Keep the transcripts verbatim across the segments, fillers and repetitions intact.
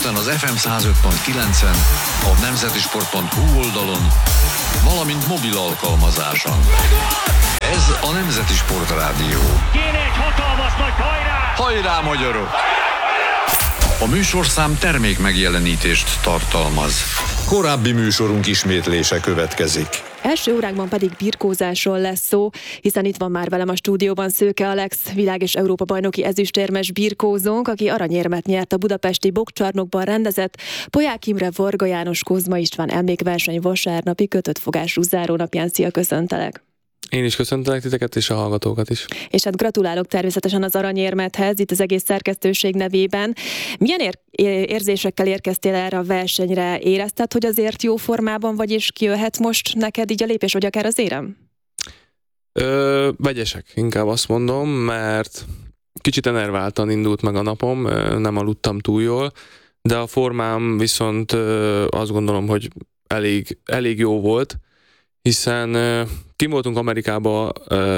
Budapesten az ef em száz öt pont kilencen, a nemzetisport pont hu oldalon, valamint mobil alkalmazáson. Ez a Nemzeti Sport Rádió. Kéne egy hatalmas nagy hajrá! Hajrá, magyarok! A műsorszám termék megjelenítést tartalmaz. Korábbi műsorunk ismétlése következik. Első órákban pedig birkózásról lesz szó, hiszen itt van már velem a stúdióban Szőke Alex, világ- és Európa-bajnoki ezüstérmes birkózónk, aki aranyérmet nyert a budapesti boxcsarnokban rendezett Polyák Imre, Varga János, Kozma István emlékverseny vasárnapi kötött fogású zárónapján. Szia, köszöntelek! Én is köszöntelek titeket és a hallgatókat is. És hát gratulálok természetesen az aranyérmethez, itt az egész szerkesztőség nevében. Milyen ér- érzésekkel érkeztél erre a versenyre? Érezted, hogy azért jó formában vagy, és kijöhet most neked így a lépés, vagy akár az érem? Ö, vegyesek, inkább azt mondom, mert kicsit enerváltan indult meg a napom, nem aludtam túl jól, de a formám viszont azt gondolom, hogy elég, elég jó volt, hiszen kim voltunk Amerikába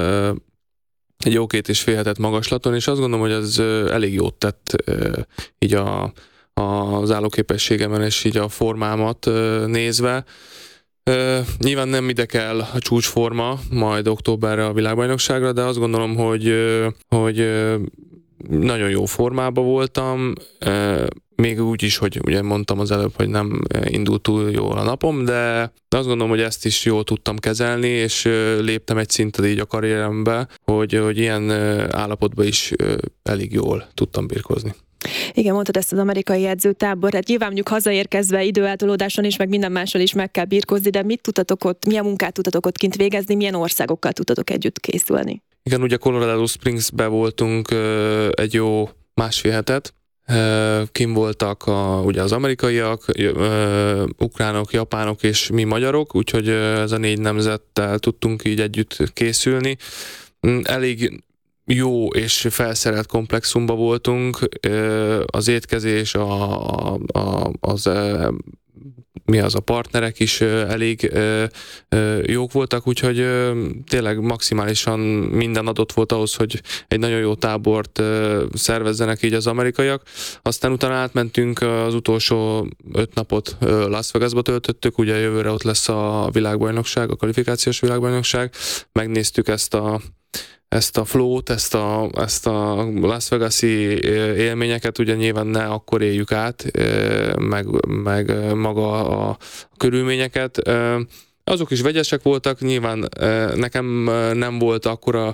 egy jó két és fél hetet magaslaton, és azt gondolom, hogy az elég jót tett így a, az állóképességemen és így a formámat nézve. Nyilván nem ide kell a csúcsforma, majd októberre a világbajnokságra, de azt gondolom, hogy, hogy nagyon jó formában voltam, még úgy is, hogy ugye mondtam az előbb, hogy nem indult túl jól a napom, de azt gondolom, hogy ezt is jól tudtam kezelni, és léptem egy szintet így a karrierembe, hogy, hogy ilyen állapotban is elég jól tudtam birkózni. Igen, mondtad ezt az amerikai edzőtábor, hát nyilván mondjuk hazaérkezve időeltolódáson is, meg minden mással is meg kell birkózni, de mit tudtatok ott, milyen munkát tudtatok ott kint végezni, milyen országokkal tudtatok együtt készülni? Igen, ugye Colorado Springsbe voltunk egy jó másfél hetet, kim voltak a, ugye az amerikaiak, ukránok, japánok és mi magyarok, úgyhogy ez a négy nemzettel tudtunk így együtt készülni. Elég jó és felszerelt komplexumba voltunk, az étkezés, a, a, az mi az, a partnerek is elég jók voltak, úgyhogy tényleg maximálisan minden adott volt ahhoz, hogy egy nagyon jó tábort szervezzenek így az amerikaiak. Aztán utána átmentünk, az utolsó öt napot Las Vegasba töltöttük, ugye jövőre ott lesz a világbajnokság, a kvalifikációs világbajnokság. Megnéztük ezt a ezt a flow-t, ezt a, ezt a Las Vegas-i élményeket ugye nyilván ne akkor éljük át, meg, meg maga a, a körülményeket. Azok is vegyesek voltak, nyilván nekem nem volt akkora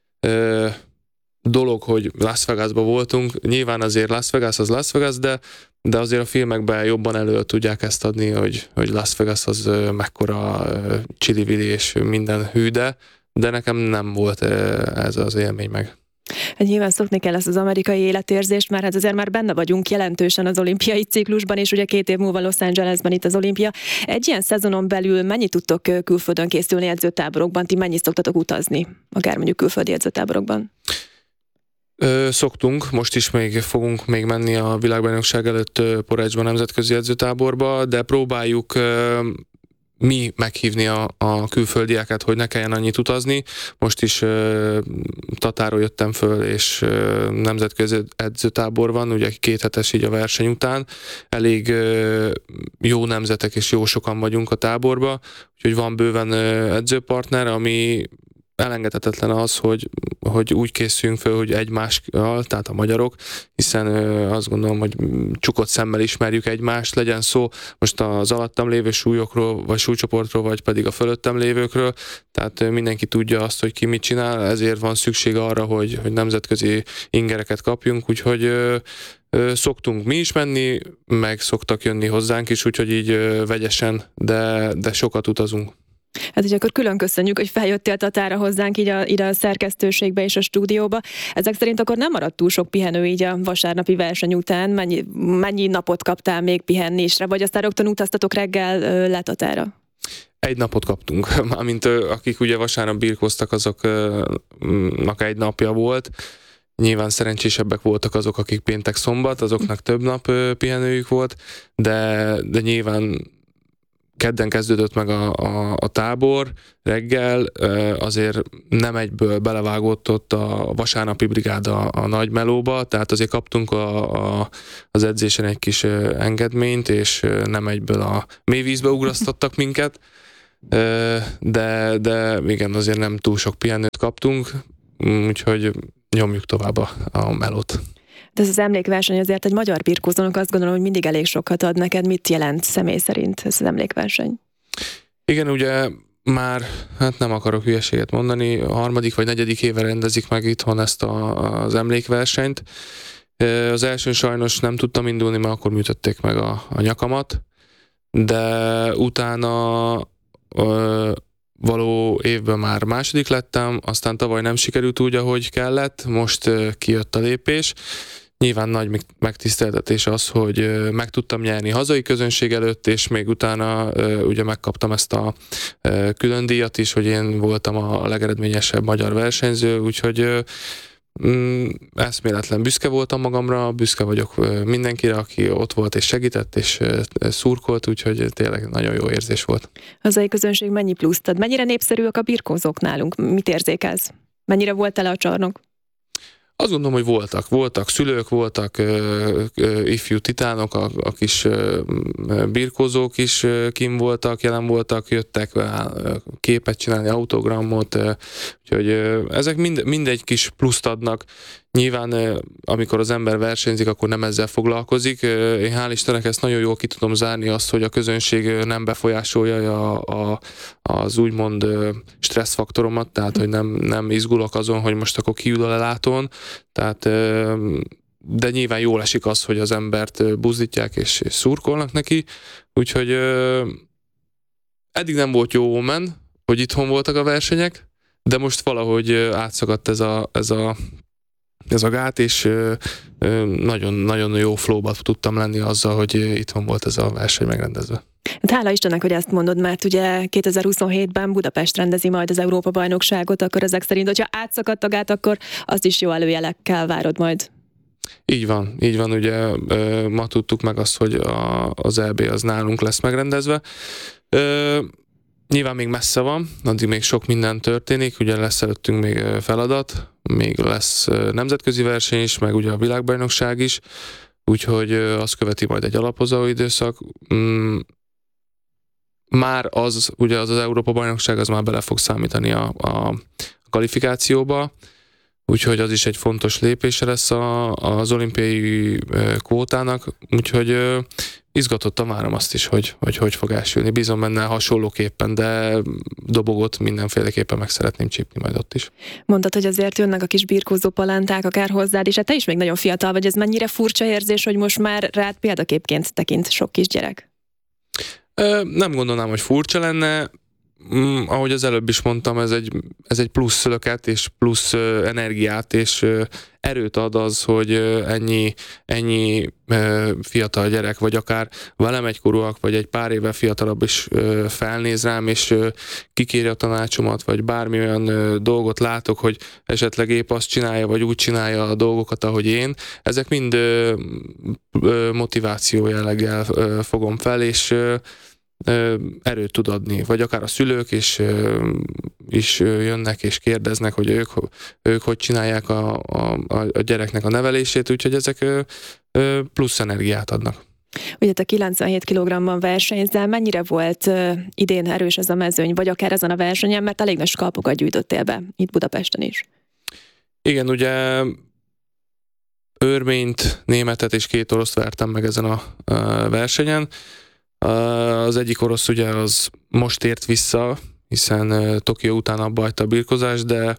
dolog, hogy Las Vegasban voltunk. Nyilván azért Las Vegas az Las Vegas, de, de azért a filmekben jobban elő tudják ezt adni, hogy, hogy Las Vegas az mekkora csili-vili és minden hűde, de nekem nem volt ez az élmény meg. Hát nyilván szokni kell ezt az amerikai életérzést, mert hát azért már benne vagyunk jelentősen az olimpiai ciklusban, és ugye két év múlva Los Angelesben itt az olimpia. Egy ilyen szezonon belül mennyit tudtok külföldön készülni edzőtáborokban? Ti mennyit szoktatok utazni, akár mondjuk külföldi edzőtáborokban? Ö, szoktunk, most is még fogunk még menni a világbajnokság előtt Porecsba nemzetközi edzőtáborba, de próbáljuk ö, mi meghívni a, a külföldieket, hogy ne kelljen annyit utazni. Most is uh, Tatáról jöttem föl, és uh, nemzetközi edzőtábor van, ugye két hetes így a verseny után. Elég uh, jó nemzetek és jó sokan vagyunk a táborba, úgyhogy van bőven uh, edzőpartner, ami elengedhetetlen az, hogy, hogy úgy készüljünk föl, hogy egymással, tehát a magyarok, hiszen ö, azt gondolom, hogy csukott szemmel ismerjük egymást, legyen szó most az alattam lévő súlyokról, vagy súlycsoportról, vagy pedig a fölöttem lévőkről, tehát ö, mindenki tudja azt, hogy ki mit csinál, ezért van szükség arra, hogy, hogy nemzetközi ingereket kapjunk, úgyhogy ö, ö, szoktunk mi is menni, meg szoktak jönni hozzánk is, úgyhogy így ö, vegyesen, de, de sokat utazunk. Hát, hogy akkor külön köszönjük, hogy feljöttél Tatára hozzánk így a, ide a szerkesztőségbe és a stúdióba. Ezek szerint akkor nem maradt túl sok pihenő így a vasárnapi verseny után? Mennyi, mennyi napot kaptál még pihenésre, vagy aztán rögtön utaztatok reggel le Tatára? Egy napot kaptunk, mármint akik ugye vasárnap birkóztak, azoknak egy napja volt. Nyilván szerencsésebbek voltak azok, akik péntek-szombat, azoknak több nap pihenőjük volt, de, de nyilván kedden kezdődött meg a, a, a tábor reggel, azért nem egyből belevágott ott a vasárnapi brigád a, a nagy melóba, tehát azért kaptunk a, a, az edzésen egy kis engedményt, és nem egyből a mélyvízbe ugrasztottak minket, de, de igen, azért nem túl sok pihenőt kaptunk, úgyhogy nyomjuk tovább a, a melót. De ez az emlékverseny azért egy magyar birkózónak azt gondolom, hogy mindig elég sokat ad neked. Mit jelent személy szerint ez az emlékverseny? Igen, ugye már, hát nem akarok hülyeséget mondani, a harmadik vagy negyedik éve rendezik meg itthon ezt a, az emlékversenyt. Az elsőn sajnos nem tudtam indulni, mert akkor műtötték meg a, a nyakamat, de utána ö, való évben már második lettem, aztán tavaly nem sikerült úgy, ahogy kellett, most ö, kijött a lépés. Nyilván nagy megtiszteltetés az, hogy meg tudtam nyerni hazai közönség előtt, és még utána ugye megkaptam ezt a külön díjat is, hogy én voltam a legeredményesebb magyar versenyző, úgyhogy mm, eszméletlen büszke voltam magamra, büszke vagyok mindenkire, aki ott volt és segített, és szurkolt, úgyhogy tényleg nagyon jó érzés volt. Hazai közönség mennyi pluszt ad? Mennyire népszerűek a birkózók nálunk? Mit érzékelsz? Mennyire volt tele a csarnok? Azt gondolom, hogy voltak. Voltak szülők, voltak ö, ö, ifjú titánok, a, a kis ö, birkózók is ö, kim voltak, jelen voltak, jöttek ö, képet csinálni, autogramot, ö, úgyhogy ö, ezek mind, mindegy kis pluszt adnak. Nyilván, ö, amikor az ember versenyzik, akkor nem ezzel foglalkozik. Ö, én hál' Istennek ezt nagyon jól ki tudom zárni, azt, hogy a közönség nem befolyásolja a, a, az úgymond ö, stresszfaktoromat, tehát, hogy nem, nem izgulok azon, hogy most akkor kiül a lelátón. Tehát, de nyilván jól esik az, hogy az embert buzdítják és, és szurkolnak neki, úgyhogy eddig nem volt jó omen, hogy itthon voltak a versenyek, de most valahogy átszakadt ez a, ez a, ez a gát, és nagyon-nagyon jó flowba tudtam lenni azzal, hogy itthon volt ez a verseny megrendezve. Hát hála Istennek, hogy ezt mondod, mert ugye kétezer-huszonhétben Budapest rendezi majd az Európa-bajnokságot, akkor ezek szerint, hogyha átszakadt a gát, akkor azt is jó előjelekkel várod majd. Így van, így van, ugye ma tudtuk meg azt, hogy a, az é bé az nálunk lesz megrendezve. Nyilván még messze van, addig még sok minden történik, ugye lesz előttünk még feladat, még lesz nemzetközi verseny is, meg ugye a világbajnokság is, úgyhogy azt követi majd egy alapozó időszak. Már az, ugye az az Európa-bajnokság, az már bele fog számítani a, a kvalifikációba, úgyhogy az is egy fontos lépése lesz a, az olimpiai kvótának, úgyhogy izgatottan várom azt is, hogy hogy, hogy fog elsülni. Bízom benne hasonlóképpen, de dobogot mindenféleképpen meg szeretném csípni majd ott is. Mondtad, hogy azért jönnek a kis birkózó palánták akár hozzád, és hát te is még nagyon fiatal vagy, ez mennyire furcsa érzés, hogy most már rád példaképként tekint sok kisgyerek? Nem gondolnám, hogy furcsa lenne. Mm, ahogy az előbb is mondtam, ez egy, ez egy plusz löket és plusz uh, energiát és uh, erőt ad az, hogy uh, ennyi, ennyi uh, fiatal gyerek, vagy akár velem egykorúak, vagy egy pár éve fiatalabb is uh, felnéz rám, és uh, kikéri a tanácsomat, vagy bármi olyan uh, dolgot látok, hogy esetleg épp azt csinálja, vagy úgy csinálja a dolgokat, ahogy én. Ezek mind uh, uh, motiváció jelleggel uh, fogom fel, és uh, erőt tud adni, vagy akár a szülők is, is jönnek és kérdeznek, hogy ők, ők hogy csinálják a, a, a gyereknek a nevelését, úgyhogy ezek plusz energiát adnak. Ugye te kilencvenhét kilogramban versenyzel, mennyire volt idén erős ez a mezőny, vagy akár ezen a versenyen, mert elég nagy skalpokat gyűjtöttél be itt Budapesten is. Igen, ugye örményt, németet és két oroszt vertem meg ezen a, a versenyen. Az egyik orosz ugye az most ért vissza, hiszen Tokió után abba hagyta a birkózást, de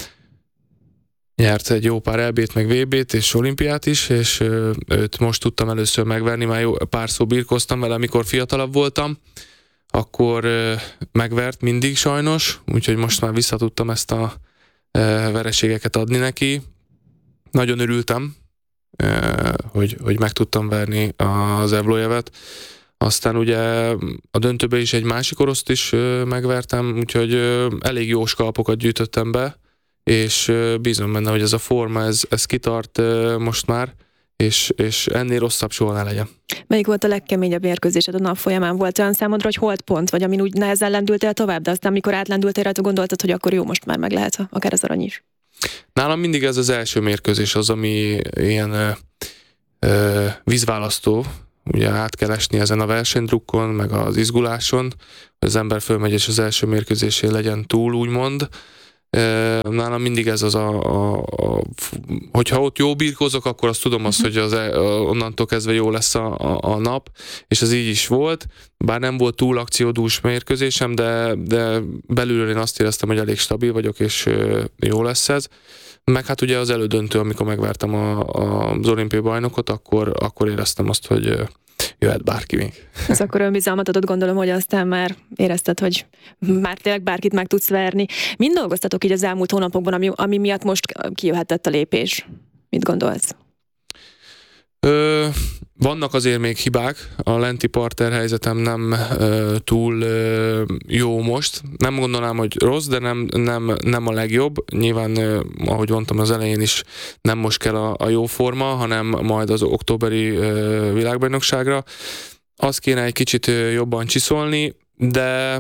nyert egy jó pár é bét, meg vé bét és olimpiát is, és őt most tudtam először megverni, már jó pár szó birkóztam vele, amikor fiatalabb voltam, akkor megvert mindig sajnos, úgyhogy most már vissza tudtam ezt a vereségeket adni neki. Nagyon örültem, hogy, hogy meg tudtam verni az Evlojevet. Aztán ugye a döntőben is egy másik oroszt is megvertem, úgyhogy elég jó skalpokat gyűjtöttem be, és bízom benne, hogy ez a forma, ez, ez kitart most már, és, és ennél rosszabb soha ne legyen. Melyik volt a legkeményebb mérkőzésed a nap folyamán? Volt olyan számodra, hogy holdpont, vagy amin úgy nehezen lendültél tovább, de aztán mikor átlendültél rajta, gondoltad, hogy akkor jó, most már meg lehet akár az arany is? Nálam mindig ez az első mérkőzés az, ami ilyen ö, ö, vízválasztó, ugye át kell esni ezen a versenydrukkon, meg az izguláson, hogy az ember fölmegy és az első mérkőzésén legyen túl, úgymond. Nálam mindig ez az a, a, a hogyha ott jó birkózok, akkor azt tudom azt, hogy az, onnantól kezdve jó lesz a, a, a nap, és ez így is volt, bár nem volt túl akciódús mérkőzésem, de, de belülről én azt éreztem, hogy elég stabil vagyok, és jó lesz ez. Meg hát ugye az elődöntő, amikor megvertem a, a, az olimpiai bajnokot, akkor, akkor éreztem azt, hogy jöhet bárki még. Ez akkor önbizalmat adott, gondolom, hogy aztán már érezted, hogy már tényleg bárkit meg tudsz verni. Mind dolgoztatok így az elmúlt hónapokban, ami, ami miatt most kijöhetett a lépés? Mit gondolsz? Ö, vannak azért még hibák, a lenti parter helyzetem nem ö, túl ö, jó most. Nem gondolnám, hogy rossz, de nem, nem, nem a legjobb. Nyilván, ö, ahogy mondtam az elején is, nem most kell a, a jó forma, hanem majd az októberi ö, világbajnokságra. Azt kéne egy kicsit ö, jobban csiszolni, de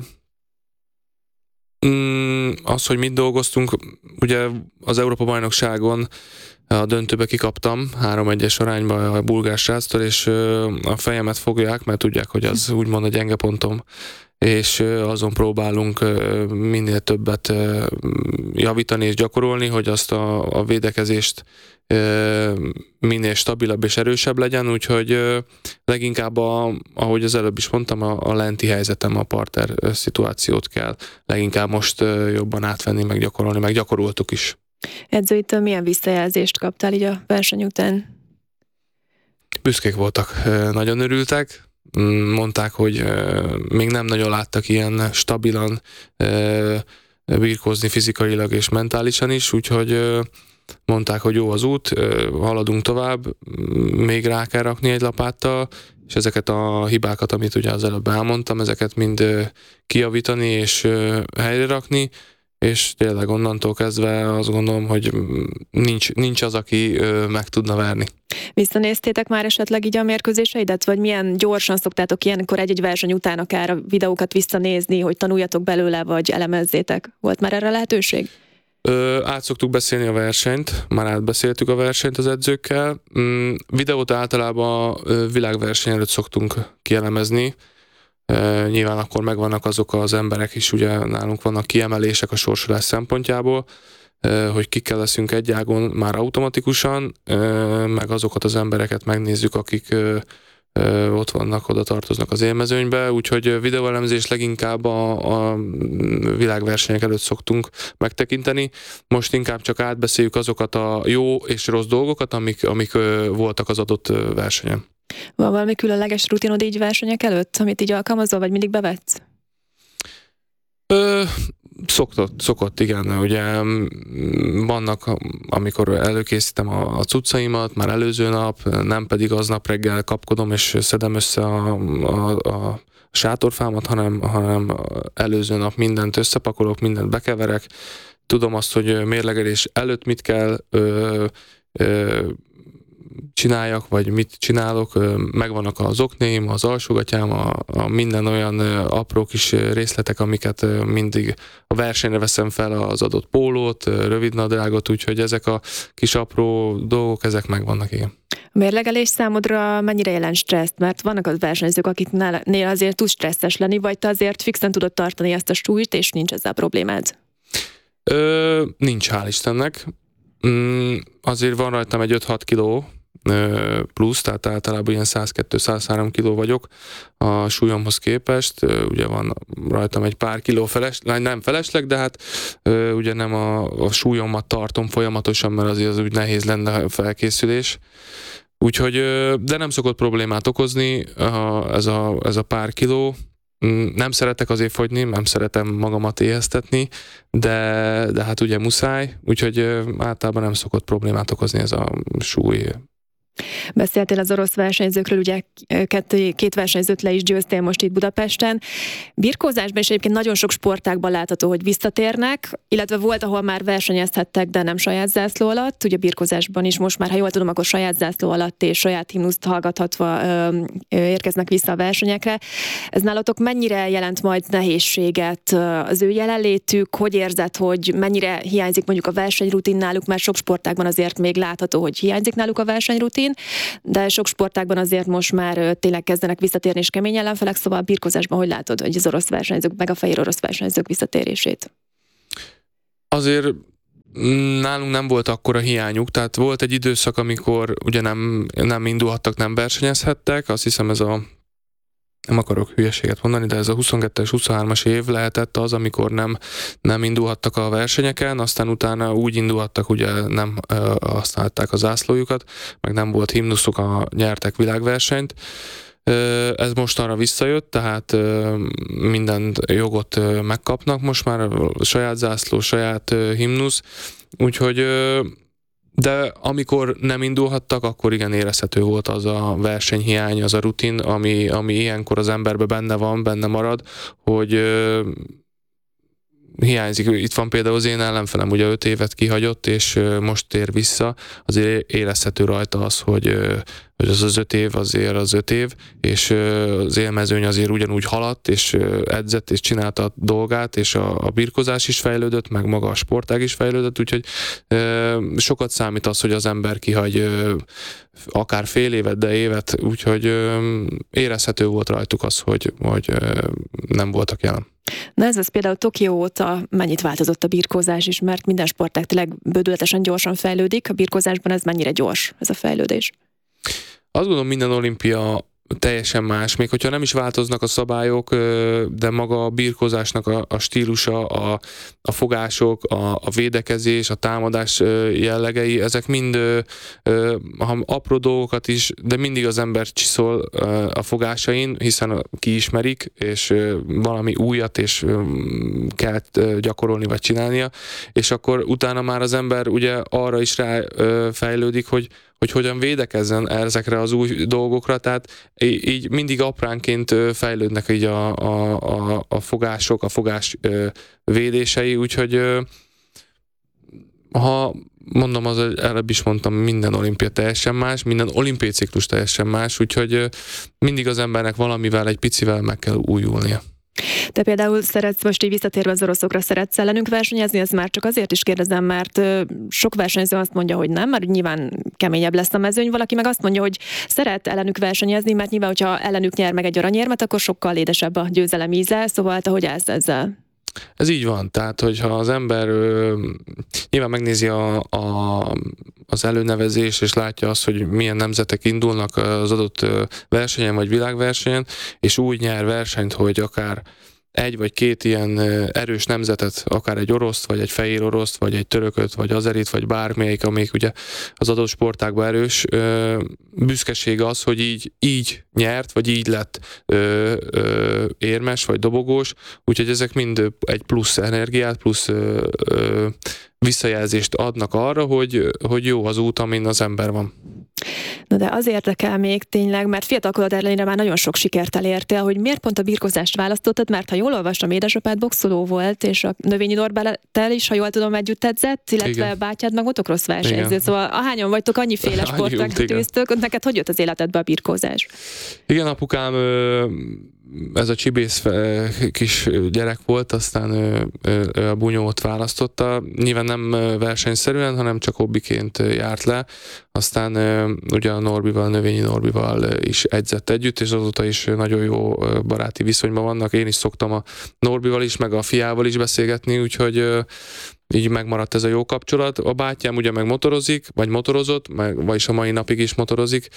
mm, az, hogy mit dolgoztunk, ugye az Európa-bajnokságon a döntőbe kikaptam három egyes arányba a bulgár sráctól, és a fejemet fogják, mert tudják, hogy az úgymond a gyenge pontom, és azon próbálunk minél többet javítani és gyakorolni, hogy azt a, a védekezést minél stabilabb és erősebb legyen, úgyhogy leginkább, a, ahogy az előbb is mondtam, a, a lenti helyzetem, a parter szituációt kell leginkább most jobban átvenni, meg gyakorolni, meg gyakoroltuk is. Edzőitől milyen visszajelzést kaptál így a verseny után? Büszkék voltak, nagyon örültek, mondták, hogy még nem nagyon láttak ilyen stabilan birkózni fizikailag és mentálisan is, úgyhogy mondták, hogy jó az út, haladunk tovább, még rá kell rakni egy lapáttal, és ezeket a hibákat, amit ugye az előbb elmondtam, ezeket mind kijavítani és helyre rakni, és tényleg onnantól kezdve azt gondolom, hogy nincs, nincs az, aki meg tudna verni. Visszanéztétek már esetleg így a mérkőzéseidet, vagy milyen gyorsan szoktátok ilyenkor egy-egy verseny után akár a videókat visszanézni, hogy tanuljatok belőle, vagy elemezzétek? Volt már erre lehetőség? Ö, át szoktuk beszélni a versenyt, már átbeszéltük a versenyt az edzőkkel. Mm, videót általában világverseny előtt szoktunk kielemezni. Uh, nyilván akkor megvannak azok az emberek is, ugye nálunk vannak kiemelések a sorsolás szempontjából, uh, hogy kikkel leszünk egy ágon már automatikusan, uh, meg azokat az embereket megnézzük, akik uh, uh, ott vannak, oda tartoznak az élmezőnybe, úgyhogy videóelemzés leginkább a, a világversenyek előtt szoktunk megtekinteni. Most inkább csak átbeszéljük azokat a jó és rossz dolgokat, amik, amik uh, voltak az adott uh, versenyen. Van valami különleges rutinod így versenyek előtt, amit így alkalmazol, vagy mindig bevetsz? Ö, szokott, szokott, igen. Ugye vannak, amikor előkészítem a, a cuccaimat, már előző nap, nem pedig aznap reggel kapkodom, és szedem össze a, a, a sátorfámat, hanem, hanem előző nap mindent összepakolok, mindent bekeverek. Tudom azt, hogy mérlegelés előtt mit kell ö, ö, csináljak, vagy mit csinálok, megvannak az oknéim, az alsógatyám, a, a minden olyan apró kis részletek, amiket mindig a versenyre veszem fel, az adott pólót, rövidnadrágot, úgyhogy ezek a kis apró dolgok, ezek megvannak, igen. A mérlegelés számodra mennyire jelent stresszt? Mert vannak az versenyzők, akiknél azért tud stresszes lenni, vagy te azért fixen tudod tartani ezt a súlyt, és nincs ezzel problémád? Ö, nincs, hál' Istennek. Mm, azért van rajtam egy öt-hat kiló plusz, tehát általában ilyen száz kettő száz három kiló vagyok a súlyomhoz képest. Ugye van rajtam egy pár kiló felesleg, nem felesleg, de hát ugye nem a, a súlyomat tartom folyamatosan, mert azért az úgy nehéz lenne a felkészülés. Úgyhogy, de nem szokott problémát okozni ez a, ez a pár kiló. Nem szeretek azért fogyni, nem szeretem magamat éheztetni, de, de hát ugye muszáj, úgyhogy általában nem szokott problémát okozni ez a súly. Beszéltél az orosz versenyzőkről, ugye két, két versenyzőt le is győztél most itt Budapesten. Birkózásban is egyébként nagyon sok sportágban látható, hogy visszatérnek, illetve volt, ahol már versenyezhettek, de nem saját zászló alatt. Ugye birkózásban is most már, ha jól tudom, akkor saját zászló alatt és saját himnuszt hallgathatva ö, ö, érkeznek vissza a versenyekre. Ez nálatok mennyire jelent majd nehézséget az ő jelenlétük? Hogy érzed, hogy mennyire hiányzik mondjuk a versenyrutin náluk, mert sok sportágban azért még látható, hogy hiányzik náluk a versenyrutin, de sok sportágban azért most már tényleg kezdenek visszatérni és kemény ellenfelek, szóval a birkózásban hogy látod, hogy az orosz versenyzők, meg a fehér orosz versenyzők visszatérését? Azért nálunk nem volt akkora hiányuk, tehát volt egy időszak, amikor ugye nem, nem indulhattak, nem versenyezhettek, azt hiszem ez a nem akarok hülyeséget mondani, de ez a huszonkettes huszonhármas év lehetett az, amikor nem, nem indulhattak a versenyeken, aztán utána úgy indulhattak, ugye nem ö, használták a zászlójukat, meg nem volt himnuszuk, a nyertek világversenyt. Ö, ez mostanra visszajött, tehát ö, minden jogot ö, megkapnak most már, saját zászló, saját ö, himnusz, úgyhogy ö, de amikor nem indulhattak, akkor igen érezhető volt az a versenyhiány, az a rutin, ami, ami ilyenkor az emberben benne van, benne marad, hogy ö, hiányzik. Itt van például az én ellenfelem, ugye öt évet kihagyott, és ö, most tér vissza, azért érezhető rajta az, hogy, ö, hogy az az öt év azért az öt év, és ö, az élmezőny azért ugyanúgy haladt, és ö, edzett, és csinálta a dolgát, és a, a birkozás is fejlődött, meg maga a sportág is fejlődött, úgyhogy ö, sokat számít az, hogy az ember kihagy ö, akár fél évet, de évet, úgyhogy ö, érezhető volt rajtuk az, hogy, hogy ö, nem voltak jelen. Na ez az például Tokió óta mennyit változott a birkózás is, mert minden sportág tényleg bődületesen gyorsan fejlődik, a birkózásban ez mennyire gyors, ez a fejlődés? Azt gondolom, minden olimpia teljesen más, még hogyha nem is változnak a szabályok, de maga a birkózásnak a, a stílusa, a, a fogások, a, a védekezés, a támadás jellegei, ezek mind ha apró dolgokat is, de mindig az ember csiszol a fogásain, hiszen kiismerik, és valami újat és kell gyakorolni vagy csinálnia, és akkor utána már az ember ugye arra is rá fejlődik, hogy hogy hogyan védekezzen ezekre az új dolgokra, tehát így mindig apránként fejlődnek így a, a, a, a fogások, a fogás védései, úgyhogy ha mondom, az előbb is mondtam, minden olimpia teljesen más, minden olimpiai ciklus teljesen más, úgyhogy mindig az embernek valamivel, egy picivel meg kell újulnia. Te például szeretsz, most így visszatérve az oroszokra, szeretsz ellenünk versenyezni, ez már csak azért is kérdezem, mert sok versenyző azt mondja, hogy nem, mert nyilván keményebb lesz a mezőny, valaki meg azt mondja, hogy szeret ellenük versenyezni, mert nyilván, hogyha ellenük nyer meg egy aranyérmet, akkor sokkal édesebb a győzelem íze, szóval te hogy állsz ezzel? Ez így van, tehát hogyha az ember ö, nyilván megnézi a, a, az előnevezés, és látja azt, hogy milyen nemzetek indulnak az adott versenyen vagy világversenyen, és úgy nyer versenyt, hogy akár egy vagy két ilyen erős nemzetet, akár egy oroszt, vagy egy fehér oroszt, vagy egy törököt, vagy azerit, vagy bármelyik, amelyik ugye az adott sportágban erős, büszkeség az, hogy így, így nyert, vagy így lett ö, ö, érmes, vagy dobogós, úgyhogy ezek mind egy plusz energiát, plusz ö, ö, visszajelzést adnak arra, hogy, hogy jó az út, amin az ember van. Na de az érdekel még tényleg, mert fiatalkorod ellenére már nagyon sok sikert elértél, hogy miért pont a birkózást választottad, mert ha jól olvastam, édesapád boxoló volt, és a Növényi Norbert-tel is, ha jól tudom, együtt edzett, illetve igen, bátyád meg motocross versenyző. Igen. Szóval ahányan vagytok, annyiféle sportágat tűztök, neked hogy jött az életedbe a birkózás? Igen, apukám ez a csibész kis gyerek volt, aztán a bunyót választotta. Nyilván nem versenyszerűen, hanem csak hobbiként járt le. Aztán ugye a Norbival, Növényi Norbival is edzett együtt, és azóta is nagyon jó baráti viszonyban vannak. Én is szoktam a Norbival is, meg a fiával is beszélgetni, úgyhogy így megmaradt ez a jó kapcsolat. A bátyám ugye meg motorozik, vagy motorozott, meg, vagyis a mai napig is motorozik.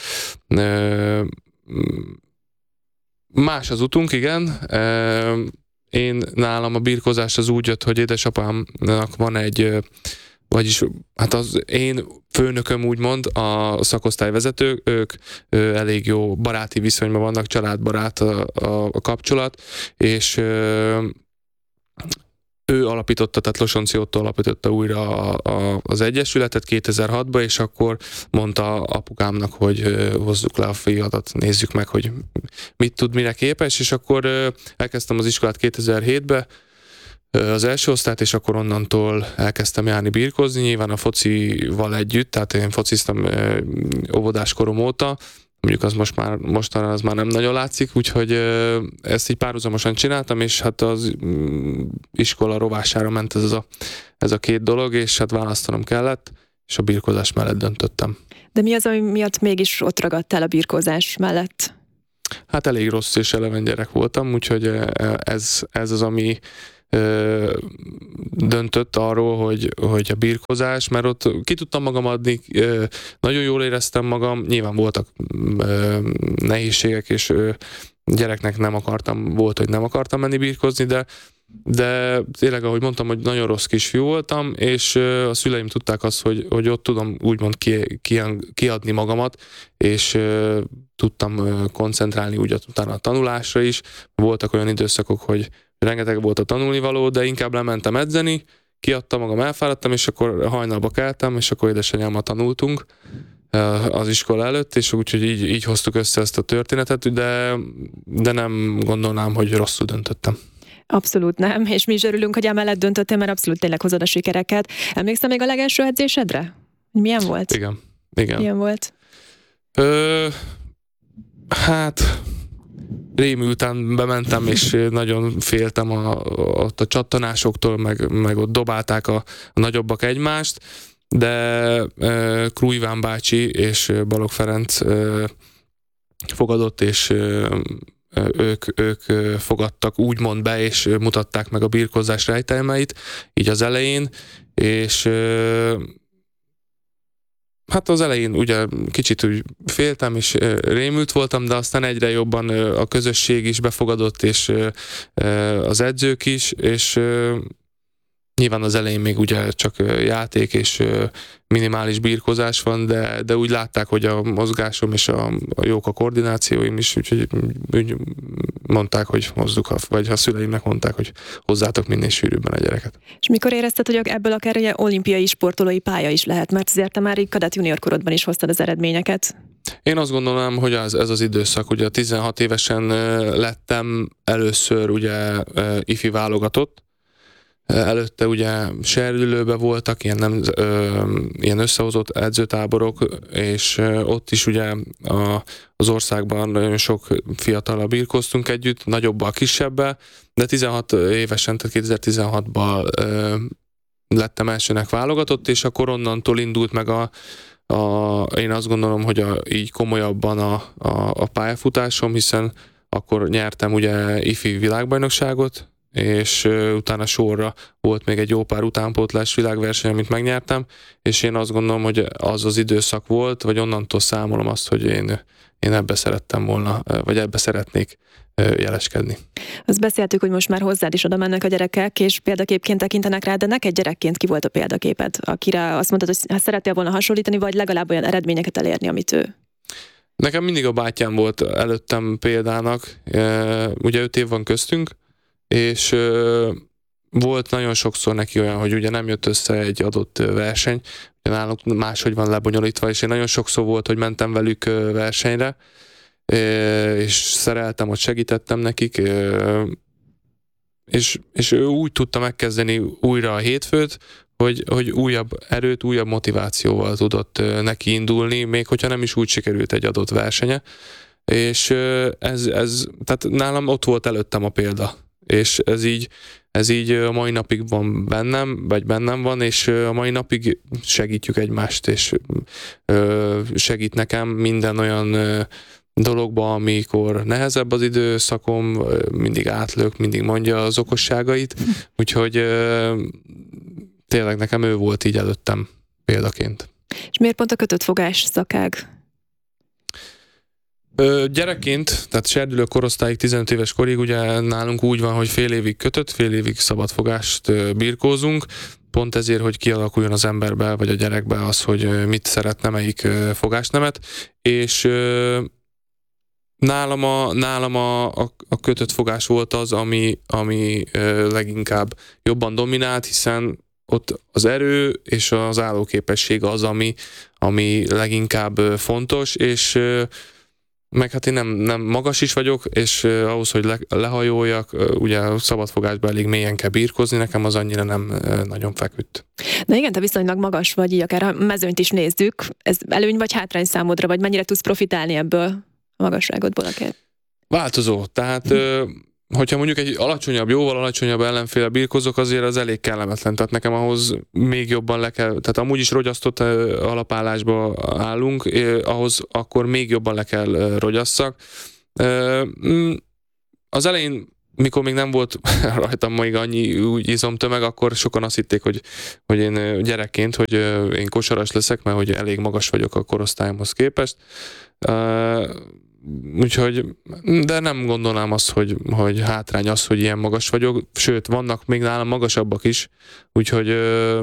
Más az utunk, igen. Én nálam a birkózás az úgy jött, hogy édesapámnak van egy, vagyis hát az én főnököm úgymond, a szakosztályvezető, ők elég jó baráti viszonyban vannak, családbarát a, a, a kapcsolat, és ő alapította, tehát Losonczy Ottó alapította újra a, a, az egyesületet kétezer-hatban, és akkor mondta apukámnak, hogy hozzuk le a fiadat, nézzük meg, hogy mit tud, mire képes, és akkor elkezdtem az iskolát kétezer-hétben, az első osztályt, és akkor onnantól elkezdtem járni birkózni, nyilván a focival együtt, tehát én fociztam óvodás korom óta, mondjuk az most már, mostanra az már nem nagyon látszik, úgyhogy ezt így párhuzamosan csináltam, és hát az iskola rovására ment ez a, ez a két dolog, és hát választanom kellett, és a birkózás mellett döntöttem. De mi az, ami miatt mégis ott ragadtál a birkózás mellett? Hát elég rossz és eleven gyerek voltam, úgyhogy ez, ez az, ami ö, döntött arról, hogy, hogy a birkózás, mert ott ki tudtam magam adni, ö, nagyon jól éreztem magam, nyilván voltak ö, nehézségek, és ö, gyereknek nem akartam, volt, hogy nem akartam menni birkózni, de de tényleg, ahogy mondtam, hogy nagyon rossz kisfiú voltam, és a szüleim tudták azt, hogy, hogy ott tudom úgymond ki, ki, kiadni magamat, és uh, tudtam koncentrálni úgy utána a tanulásra is. Voltak olyan időszakok, hogy rengeteg volt a tanulnivaló, de inkább lementem edzeni, kiadtam magam, elfáradtam, és akkor hajnalba keltem, és akkor édesanyámmal tanultunk az iskola előtt, és úgyhogy így, így hoztuk össze ezt a történetet, de, de nem gondolnám, hogy rosszul döntöttem. Abszolút nem, és mi is örülünk, hogy emellett döntöttél, mert abszolút tényleg hozod a sikereket. Emlékszel még a legelső edzésedre? Milyen volt? Igen. Igen. Milyen volt? Ö, hát rémülten bementem, és nagyon féltem a, a, a csattanásoktól, meg, meg ott dobálták a, a nagyobbak egymást, de uh, Krujván bácsi és Balogh Ferenc uh, fogadott, és uh, ők, ők fogadtak úgymond be, és mutatták meg a birkózás rejtelmeit, így az elején, és uh, hát az elején ugye kicsit úgy féltem, és uh, rémült voltam, de aztán egyre jobban uh, a közösség is befogadott, és uh, az edzők is, és uh, nyilván az elején még ugye csak játék és minimális birkózás van, de, de úgy látták, hogy a mozgásom és a, a jók a koordinációim is, úgyhogy úgy mondták, hogy hozzuk, vagy a szüleimnek mondták, hogy hozzátok minél sűrűbben a gyereket. És mikor érezted, hogy ebből akár ugye olimpiai sportolói pálya is lehet, mert azért te már így kadett junior korodban is hoztad az eredményeket? Én azt gondolom, hogy az, ez az időszak, ugye tizenhat évesen lettem először ugye ifi válogatott. Előtte ugye serdülőben voltak ilyen, nem, ö, ilyen összehozott edzőtáborok, és ott is ugye a, az országban nagyon sok fiatallal birkóztunk együtt, nagyobbal, kisebbel, de tizenhat évesen, tehát kétezer-tizenhatban ö, lettem elsőnek válogatott, és akkor onnantól indult meg a, a én azt gondolom, hogy a, így komolyabban a, a, a pályafutásom, hiszen akkor nyertem ugye ifi világbajnokságot, és uh, utána sorra volt még egy jó pár utánpótlás világverseny, amit megnyertem, és én azt gondolom, hogy az az időszak volt, vagy onnantól számolom azt, hogy én, én ebbe szerettem volna, vagy ebbe szeretnék uh, jeleskedni. Azt beszéltük, hogy most már hozzád is oda mennek a gyerekek, és példaképként tekintenek rá, de neked gyerekként ki volt a példaképed, akire azt mondtad, hogy szerettél volna hasonlítani, vagy legalább olyan eredményeket elérni, amit ő? Nekem mindig a bátyám volt előttem példának, uh, ugye öt év van köztünk, és ö, volt nagyon sokszor neki olyan, hogy ugye nem jött össze egy adott verseny, ugye nálunk máshogy van lebonyolítva, és én nagyon sokszor volt, hogy mentem velük versenyre, és szereltem, hogy segítettem nekik, és, és ő úgy tudta megkezdeni újra a hétfőt, hogy, hogy újabb erőt, újabb motivációval tudott neki indulni, még hogyha nem is úgy sikerült egy adott versenye, és ez, ez tehát nálam ott volt előttem a példa. És ez így, ez így a mai napig van bennem, vagy bennem van, és a mai napig segítjük egymást, és segít nekem minden olyan dologba, amikor nehezebb az időszakom, mindig átlök, mindig mondja az okosságait, úgyhogy tényleg nekem ő volt így előttem példaként. És miért pont a kötött fogás szakág? Ö, gyerekként, tehát serdülő korosztályig, tizenöt éves korig ugye nálunk úgy van, hogy fél évig kötött, fél évig szabadfogást ö, birkózunk, pont ezért, hogy kialakuljon az emberbe, vagy a gyerekbe az, hogy ö, mit szeretne, melyik ö, fogásnemet, és ö, Nálam a, nálam a, a, a kötött fogás volt az, ami, ami ö, leginkább jobban dominált, hiszen ott az erő és az állóképesség az, ami, ami leginkább ö, fontos, és ö, meg hát én nem, nem magas is vagyok, és ö, ahhoz, hogy le, lehajoljak, ö, ugye szabadfogásban elég mélyen kell birkózni, nekem az annyira nem ö, nagyon feküdt. Na igen, te viszonylag magas vagy, így akár a mezőnyt is nézzük. Ez előny vagy hátrány számodra, vagy mennyire tudsz profitálni ebből a magasságodból akár? Változó. Tehát, ö, hogyha mondjuk egy alacsonyabb, jóval alacsonyabb ellenféle birkozok, azért az elég kellemetlen. Tehát nekem ahhoz még jobban le kell, tehát amúgy is rogyasztott ö, alapállásba állunk, ö, ahhoz akkor még jobban le kell ö, rogyasszak. Ö, az elején, mikor még nem volt rajtam még annyi úgy izomtömeg, akkor sokan azt hitték, hogy, hogy én gyerekként, hogy én kosaras leszek, mert hogy elég magas vagyok a korosztályomhoz képest. Uh, úgyhogy, de nem gondolnám azt, hogy, hogy hátrány az, hogy ilyen magas vagyok, sőt, vannak még nálam magasabbak is, úgyhogy uh,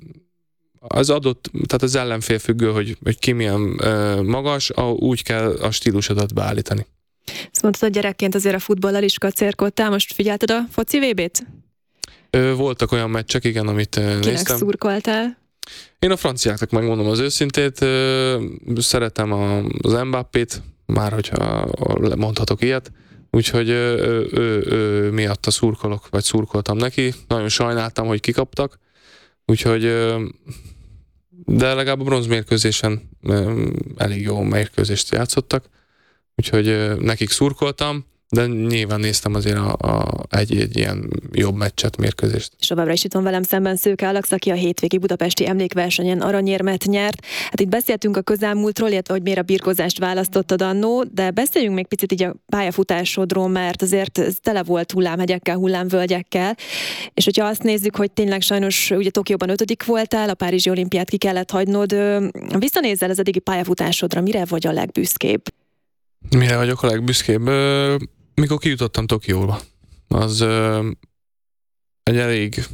az adott, tehát az ellenfél függő, hogy, hogy ki milyen uh, magas, úgy kell a stílusodat beállítani. Azt mondtad, hogy gyerekként azért a futballal is kacérkodtál, most figyelted a foci vé bét? Ö, voltak olyan meccsek, igen, amit Kinek néztem. Kinek szurkoltál? Én a franciáknak megmondom az őszintét, ö, szeretem a, az Mbappét, már hogyha mondhatok ilyet, úgyhogy ő, ő, ő miatta szurkolok, vagy szurkoltam neki. Nagyon sajnáltam, hogy kikaptak, úgyhogy ö, de legalább a bronzmérkőzésen ö, elég jó mérkőzést játszottak, úgyhogy nekik szurkoltam, de nyilván néztem azért a, a, egy, egy ilyen jobb meccset, mérkőzést. És továbbra is itt van velem szemben Szőke Alex, aki a hétvégi budapesti emlékversenyen aranyérmet nyert. Hát itt beszéltünk a közelmúltról, illetve hogy miért a birkózást választottad annó, de beszéljünk még picit így a pályafutásodról, mert azért ez tele volt hullámhegyekkel, hullámvölgyekkel, és hogyha azt nézzük, hogy tényleg sajnos ugye Tokióban ötödik voltál, a Párizsi olimpiát ki kellett hagynod, visszanézzel az eddigi pályafutásodra, mire vagy a legbüszkébb? Mire vagyok a legbüszkébb? Mikor kijutottam Tokióba. Az ö, egy elég...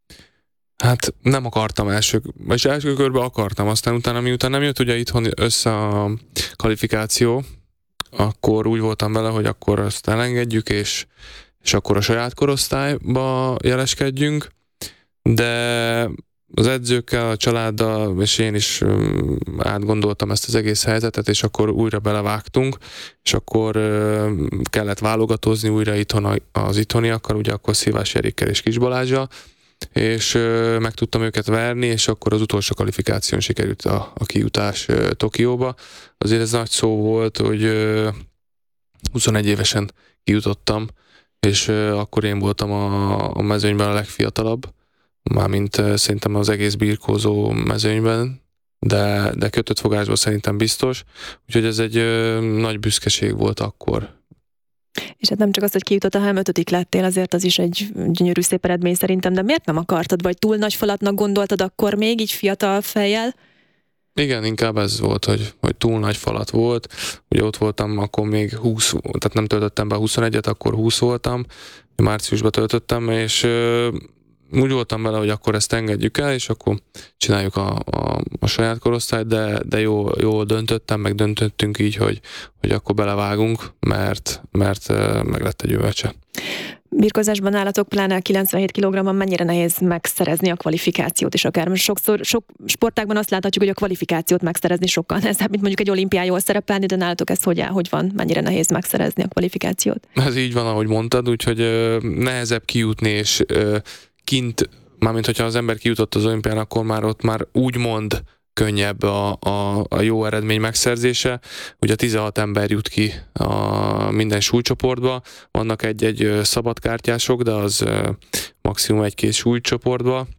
Hát nem akartam első... Vagy első körben akartam, aztán utána miután nem jött ugye itthon össze a kvalifikáció, akkor úgy voltam vele, hogy akkor ezt elengedjük, és, és akkor a saját korosztályba jeleskedjünk, de az edzőkkel, a családdal, és én is átgondoltam ezt az egész helyzetet, és akkor újra belevágtunk, és akkor kellett válogatózni újra itthon az itthoniakkal, ugye akkor Szilvás Erikkel és Kis Balázsal, és meg tudtam őket verni, és akkor az utolsó kvalifikáción sikerült a, a kijutás Tokióba. Azért ez nagy szó volt, hogy huszonegy évesen kijutottam, és akkor én voltam a, a mezőnyben a legfiatalabb, mármint szerintem az egész birkózó mezőnyben, de, de kötött fogásban szerintem biztos, úgyhogy ez egy ö, nagy büszkeség volt akkor. És hát nem csak az, hogy kijutottál, hanem ötödik lettél, azért az is egy gyönyörű szép eredmény szerintem, de miért nem akartad, vagy túl nagy falatnak gondoltad akkor még, így fiatal fejjel? Igen, inkább ez volt, hogy, hogy túl nagy falat volt. Ugye ott voltam, akkor még húsz, tehát nem töltöttem be huszonegyet, akkor húsz voltam, márciusban töltöttem, és ö, úgy voltam vele, hogy akkor ezt engedjük el, és akkor csináljuk a, a, a saját korosztályt, de, de jó, jól döntöttem, meg döntöttünk így, hogy, hogy akkor belevágunk, mert, mert meg lett egy gyümölcse. Birkozásban nálatok pláne kilencvenhét kilogramban mennyire nehéz megszerezni a kvalifikációt is akár. Most sokszor, sok sportágban azt láthatjuk, hogy a kvalifikációt megszerezni sokkal nehezebb, mint mondjuk egy olimpián jól szerepelni, de nálatok ez hogy áll, hogy van, mennyire nehéz megszerezni a kvalifikációt? Ez így van, ahogy mondtad, úgyhogy nehezebb kijutni, és kint, mármint hogyha az ember kijutott az olimpián, akkor már ott már úgymond könnyebb a, a, a jó eredmény megszerzése. Ugye tizenhat ember jut ki a minden súlycsoportba, vannak egy-egy szabadkártyások, de az maximum egy-két súlycsoportba,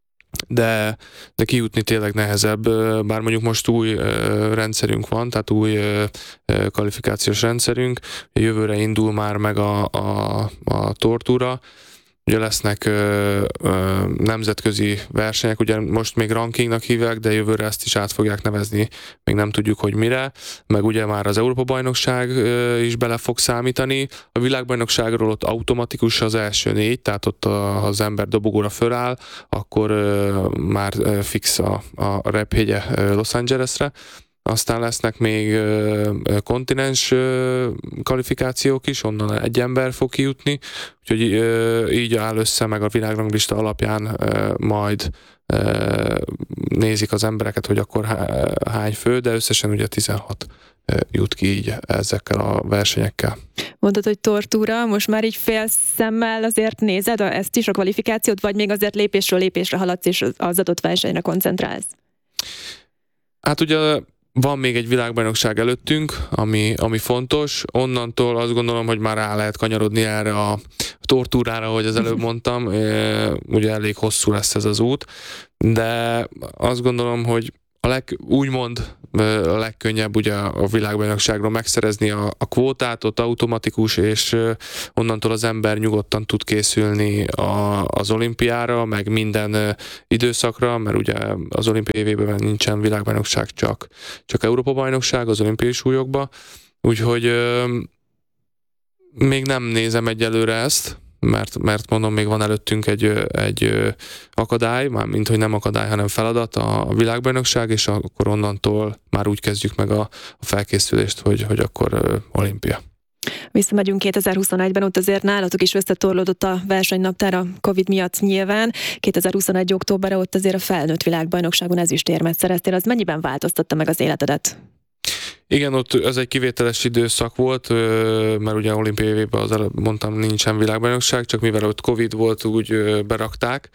de, de kijutni tényleg nehezebb, bár mondjuk most új rendszerünk van, tehát új kvalifikációs rendszerünk, jövőre indul már meg a, a, a tortúra. Ugye lesznek ö, ö, nemzetközi versenyek, ugye most még rankingnak hívják, de jövőre ezt is át fogják nevezni, még nem tudjuk, hogy mire, meg ugye már az Európa-bajnokság ö, is bele fog számítani. A világbajnokságról ott automatikus az első négy, tehát ott a, ha az ember dobogóra föláll, akkor ö, már ö, fix a, a repjegye Los Angelesre. aztán lesznek még kontinens kvalifikációk is, onnan egy ember fog kijutni, úgyhogy így áll össze, meg a világranglista alapján majd nézik az embereket, hogy akkor hány fő, de összesen ugye tizenhat jut ki így ezekkel a versenyekkel. Mondtad, hogy tortúra, most már így fél szemmel azért nézed ezt is, a kvalifikációt, vagy még azért lépésről lépésre haladsz, és az adott versenyre koncentrálsz? Hát ugye van még egy világbajnokság előttünk, ami, ami fontos. Onnantól azt gondolom, hogy már rá lehet kanyarodni erre a tortúrára, ahogy az előbb mondtam. Ugye elég hosszú lesz ez az út, de azt gondolom, hogy a leg, úgymond a legkönnyebb ugye a világbajnokságról megszerezni a, a kvótát, ott automatikus, és onnantól az ember nyugodtan tud készülni a, az olimpiára, meg minden időszakra, mert ugye az olimpiai évében nincsen világbajnokság, csak, csak Európa-bajnokság az olimpiai súlyokba, úgyhogy még nem nézem egyelőre ezt, mert, mert mondom, még van előttünk egy, egy akadály, mármint, hogy nem akadály, hanem feladat, a világbajnokság, és akkor onnantól már úgy kezdjük meg a, a felkészülést, hogy, hogy akkor olimpia. Visszamegyünk kétezer-huszonegyben, ott azért nálatok is összetorlódott a versenynaptár a Covid miatt nyilván. kétezer-huszonegy októberre ott azért a felnőtt világbajnokságon ezüstérmet szereztél, az mennyiben változtatta meg az életedet? Igen, ott ez egy kivételes időszak volt, mert ugye olimpiai évben az előbb mondtam, nincsen világbajnokság, csak mivel ott Covid volt, úgy berakták.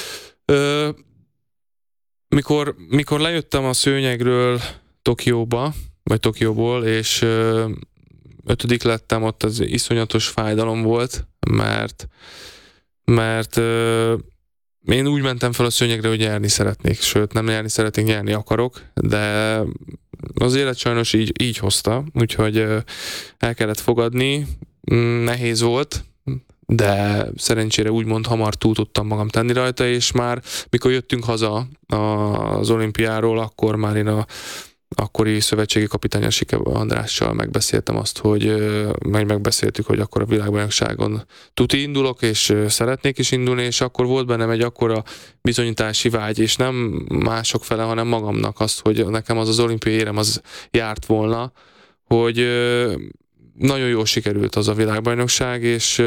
Mikor, mikor lejöttem a szőnyegről Tokióba, vagy Tokióból, és ötödik lettem, ott az iszonyatos fájdalom volt, mert, mert én úgy mentem fel a szőnyegre, hogy nyerni szeretnék, sőt nem nyerni szeretnék, nyerni akarok, de az élet sajnos így, így hozta, úgyhogy el kellett fogadni, nehéz volt, de szerencsére úgymond hamar túl tudtam magam tenni rajta, és már mikor jöttünk haza az olimpiáról, akkor már én a akkori szövetségi kapitány Sike Andrással megbeszéltem azt, hogy meg megbeszéltük, hogy akkor a világbajnokságon tuti indulok, és szeretnék is indulni, és akkor volt bennem egy akkora bizonyítási vágy, és nem mások fele, hanem magamnak azt, hogy nekem az az olimpiai érem az járt volna, hogy nagyon jól sikerült az a világbajnokság, és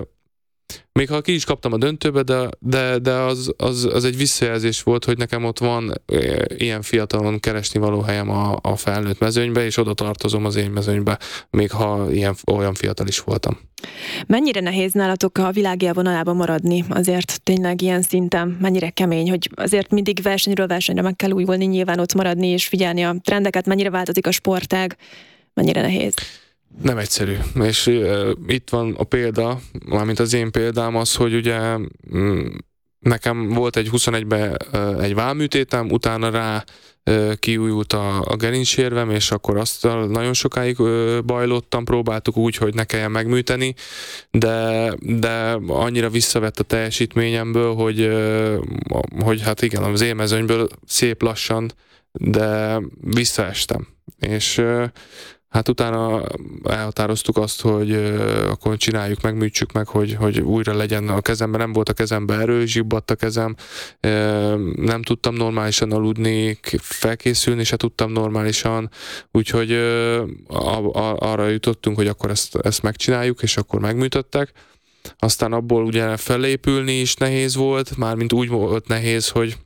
még ha ki is kaptam a döntőbe, de, de, de az, az, az egy visszajelzés volt, hogy nekem ott van ilyen fiatalon keresni való helyem a, a felnőtt mezőnybe, és oda tartozom az én mezőnybe, még ha ilyen, olyan fiatal is voltam. Mennyire nehéz nálatok a világ élvonalában maradni azért tényleg ilyen szinten? Mennyire kemény, hogy azért mindig versenyről versenyre meg kell újulni, nyilván ott maradni és figyelni a trendeket, mennyire változik a sportág, mennyire nehéz? Nem egyszerű, és uh, itt van a példa, mármint az én példám az, hogy ugye mm, nekem volt egy huszonegyben uh, egy vállműtétem, utána rá uh, kiújult a, a gerincsérvem, és akkor azt nagyon sokáig uh, bajlottam, próbáltuk úgy, hogy ne kelljen megműteni, de, de annyira visszavett a teljesítményemből, hogy, uh, hogy hát igen, az élmezőnyből szép lassan, de visszaestem, és uh, hát utána elhatároztuk azt, hogy uh, akkor csináljuk meg, műtsük meg, hogy, hogy újra legyen a kezemben. Nem volt a kezemben erő, zsibbadt a kezem, uh, nem tudtam normálisan aludni, felkészülni se tudtam normálisan, úgyhogy uh, a, a, arra jutottunk, hogy akkor ezt, ezt megcsináljuk, és akkor megműtöttek. Aztán abból ugye felépülni is nehéz volt, mármint úgy volt nehéz, hogy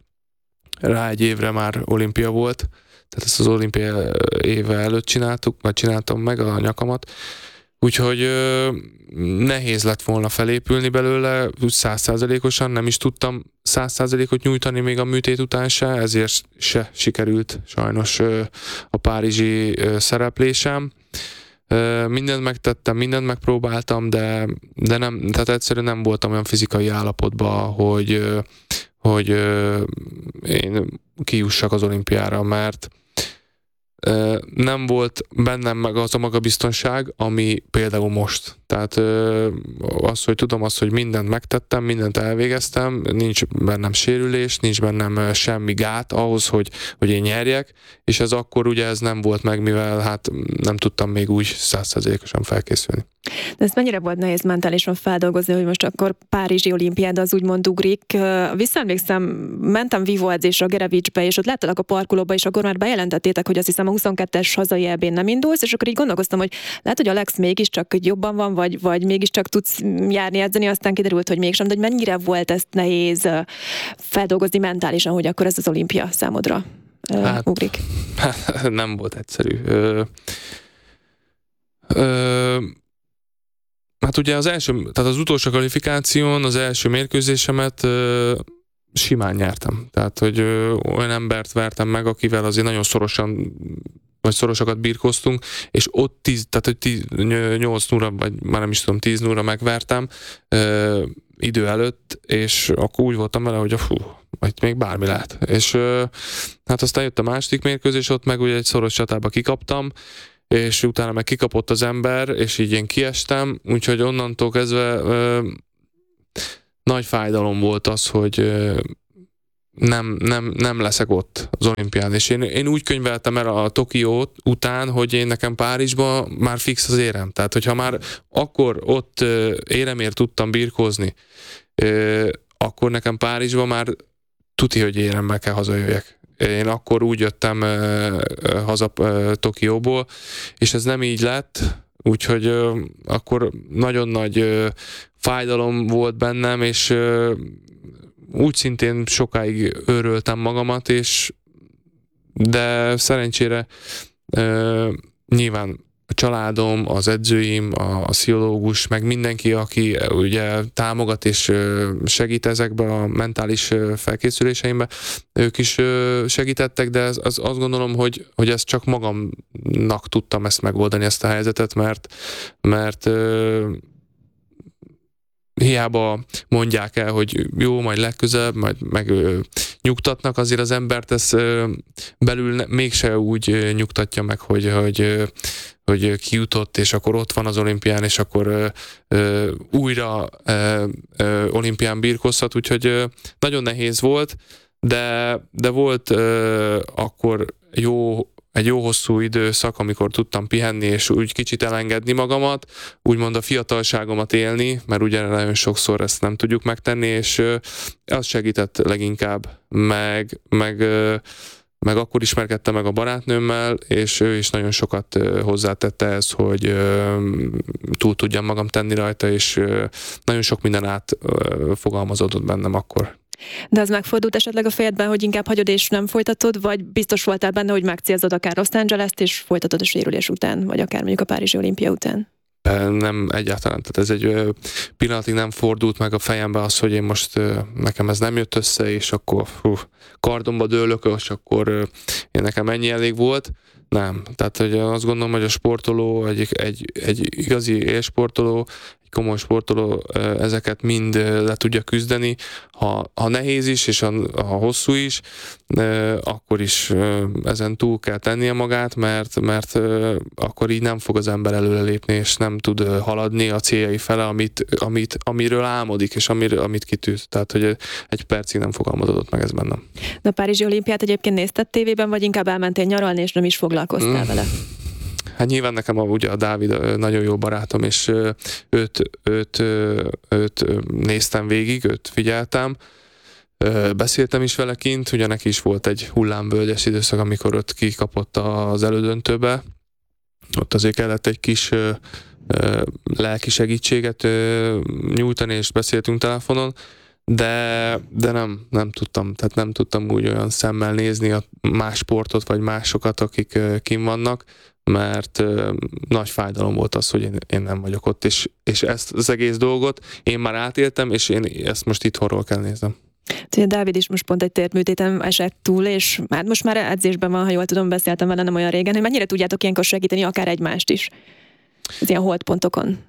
rá egy évre már olimpia volt, tehát ezt az olimpia éve előtt csináltuk, vagy csináltam meg a nyakamat, úgyhogy ö, nehéz lett volna felépülni belőle, száz százalékosan nem is tudtam száz százalékot nyújtani még a műtét után se, ezért se sikerült sajnos ö, a párizsi ö, szereplésem. Ö, mindent megtettem, mindent megpróbáltam, de, de nem, tehát egyszerűen nem voltam olyan fizikai állapotban, hogy, ö, hogy ö, én kijussak az olimpiára, mert nem volt bennem meg az a magabiztonság, ami például most. Tehát az, hogy tudom azt, hogy mindent megtettem, mindent elvégeztem, nincs bennem sérülés, nincs bennem semmi gát ahhoz, hogy, hogy én nyerjek, és ez akkor ugye ez nem volt meg, mivel hát nem tudtam még úgy száz százalékosan felkészülni. De ezt mennyire volt nehéz mentálisan feldolgozni, hogy most akkor Párizsi olimpiáda az úgymond ugrik? Visszaemlékszem, mentem Vivo edzésre a Gerevicsbe, és ott láttalak a parkolóba, és akkor már bejelentettétek, hogy azt hiszem a huszonkettes hazai é bén nem indulsz, és akkor így gondolkoztam, hogy lehet, hogy Alex mégiscsak jobban van, vagy, vagy mégiscsak tudsz járni, edzeni, aztán kiderült, hogy mégsem, de hogy mennyire volt ezt nehéz feldolgozni mentálisan, hogy akkor ez az olimpia számodra hát, ugrik? Hát, nem volt egyszerű. Ö, ö, Hát ugye az első, tehát az utolsó kvalifikáción az első mérkőzésemet ö, simán nyertem. Tehát, hogy ö, olyan embert vertem meg, akivel azért nagyon szorosan, vagy szorosakat birkoztunk, és ott tíz, tehát, hogy tíz, nyolc nulla, vagy már nem is tudom, tíz nulla megvertem ö, idő előtt, és akkor úgy voltam vele, hogy fú, majd még bármi lehet. És ö, hát aztán jött a második mérkőzés, ott meg ugye egy szoros csatába kikaptam, és utána meg kikapott az ember, és így én kiestem, úgyhogy onnantól kezdve ö, nagy fájdalom volt az, hogy ö, nem, nem, nem leszek ott az olimpián. És én, én úgy könyveltem el a Tokiót után, hogy én nekem Párizsban már fix az érem. Tehát, hogyha már akkor ott ö, éremért tudtam birkózni, ö, akkor nekem Párizsban már tuti, hogy éremmel kell hazajöjjek. Én akkor úgy jöttem uh, haza uh, Tokióból, és ez nem így lett, úgyhogy uh, akkor nagyon nagy uh, fájdalom volt bennem, és uh, úgy szintén sokáig őröltem magamat, és de szerencsére uh, nyilván a családom, az edzőim, a, a pszichológus, meg mindenki, aki ugye támogat és segít ezekben a mentális felkészüléseimben, ők is segítettek, de az, az, azt gondolom, hogy, hogy ezt csak magamnak tudtam ezt megoldani, ezt a helyzetet, mert, mert hiába mondják el, hogy jó, majd legközelebb, majd meg ö, nyugtatnak, azért az embert ez ö, belül ne, mégse úgy ö, nyugtatja meg, hogy, hogy, ö, hogy kijutott, és akkor ott van az olimpián, és akkor ö, ö, újra ö, ö, olimpián birkozhat, úgyhogy ö, nagyon nehéz volt, de, de volt ö, akkor jó egy jó hosszú időszak, amikor tudtam pihenni, és úgy kicsit elengedni magamat, úgymond a fiatalságomat élni, mert ugye nagyon sokszor ezt nem tudjuk megtenni, és az segített leginkább, meg, meg, meg akkor ismerkedtem meg a barátnőmmel, és ő is nagyon sokat hozzátette ez, hogy túl tudjam magam tenni rajta, és nagyon sok minden átfogalmazódott bennem akkor. De az megfordult esetleg a fejedben, hogy inkább hagyod és nem folytatod, vagy biztos voltál benne, hogy megcélzod akár Los Angeles-t, és folytatod a sérülés után, vagy akár mondjuk a Párizsi olimpia után? Nem, egyáltalán. Tehát ez egy pillanatig nem fordult meg a fejembe az, hogy én most, nekem ez nem jött össze, és akkor hú, kardomba dőlök, és akkor én nekem ennyi elég volt. Nem. Tehát hogy azt gondolom, hogy a sportoló, egy, egy, egy igazi élsportoló, egy komoly sportoló ezeket mind le tudja küzdeni. Ha, ha nehéz is, és ha, ha hosszú is, akkor is ezen túl kell tennie magát, mert, mert akkor így nem fog az ember előrelépni, és nem tud haladni a céljai fele, amit, amit, amiről álmodik, és amiről, amit kitűz. Tehát, hogy egy percig nem fogalmazódott meg ez bennem. De a Párizsi olimpiát egyébként nézted tévében, vagy inkább elmentél nyaralni, és nem is foglalkoztál mm. vele? Hát nyilván nekem a, ugye a Dávid nagyon jó barátom, és őt, őt, őt néztem végig, őt figyeltem, beszéltem is vele kint, ugye neki is volt egy hullámvölgyes időszak, amikor őt kikapott az elődöntőbe. Ott azért kellett egy kis lelki segítséget nyújtani, és beszéltünk telefonon, de, de nem, nem tudtam, tehát nem tudtam úgy olyan szemmel nézni a más sportot, vagy másokat, akik kim vannak, mert uh, nagy fájdalom volt az, hogy én, én nem vagyok ott, és, és ezt az egész dolgot én már átéltem, és én ezt most itthonról kell néznem. Ugye Dávid is most pont egy térműtéten esett túl, és hát most már edzésben van, ha jól tudom, beszéltem vele nem olyan régen, hogy mennyire tudjátok ilyenkor segíteni akár egymást is az ilyen holdpontokon?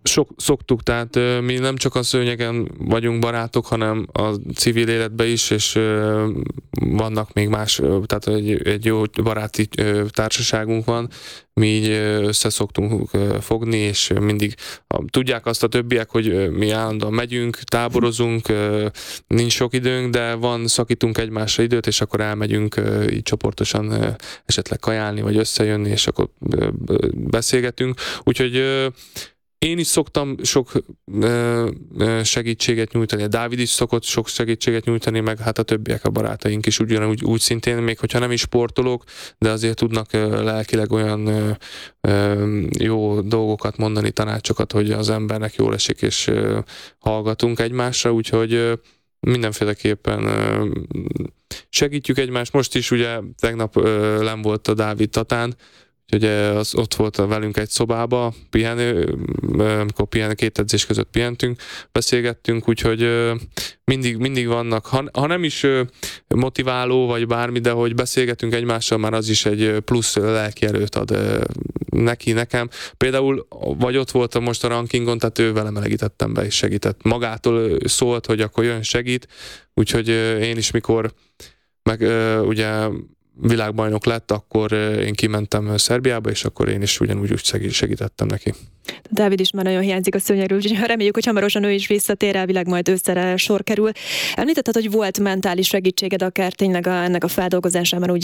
sok, szoktuk, tehát mi nem csak a szőnyegen vagyunk barátok, hanem a civil életben is, és vannak még más, tehát egy, egy jó baráti társaságunk van, mi így össze szoktunk fogni, és mindig tudják azt a többiek, hogy mi állandóan megyünk, táborozunk, nincs sok időnk, de van, szakítunk egymásra időt, és akkor elmegyünk így csoportosan esetleg kajálni, vagy összejönni, és akkor beszélgetünk. Úgyhogy én is szoktam sok segítséget nyújtani, a Dávid is szokott sok segítséget nyújtani, meg hát a többiek, a barátaink is ugyanúgy úgy szintén, még hogyha nem is sportolók, de azért tudnak lelkileg olyan jó dolgokat mondani, tanácsokat, hogy az embernek jól esik, és hallgatunk egymásra, úgyhogy mindenféleképpen segítjük egymást. Most is ugye tegnap lenn volt a Dávid Tatán, úgyhogy az ott volt velünk egy szobába, pihenő, amikor pihen, két edzés között pihentünk, beszélgettünk, úgyhogy mindig, mindig vannak, ha, ha nem is motiváló, vagy bármi, de hogy beszélgetünk egymással, már az is egy plusz lelki erőt ad neki, nekem. Például, vagy ott voltam most a rankingon, tehát ő velem melegítettem be, és segített. Magától szólt, hogy akkor jön, segít, úgyhogy én is mikor meg ugye világbajnok lett, akkor én kimentem Szerbiába, és akkor én is ugyanúgy úgy segítettem neki. Dávid is már nagyon hiányzik a szőnyegről, úgyhogy reméljük, hogy hamarosan ő is visszatér, elvileg majd ősszel sor kerül. Említetted, hogy volt mentális segítséged akár tényleg a, ennek a feldolgozásában, úgy